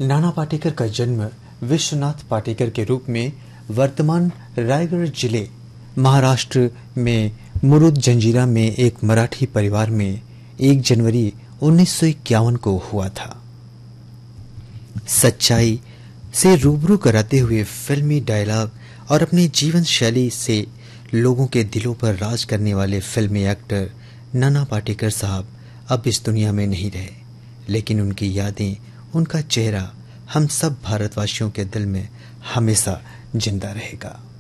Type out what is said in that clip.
नाना पाटेकर का जन्म विश्वनाथ पाटेकर के रूप में वर्तमान रायगढ़ जिले महाराष्ट्र में मुरुड जंजीरा में एक मराठी परिवार में 1 जनवरी 1951 को हुआ था। सच्चाई से रूबरू कराते हुए फिल्मी डायलॉग और अपनी जीवन शैली से लोगों के दिलों पर राज करने वाले फिल्मी एक्टर नाना पाटेकर साहब अब इस दुनिया में नहीं रहे, लेकिन उनकी यादें, उनका चेहरा हम सब भारतवासियों के दिल में हमेशा जिंदा रहेगा।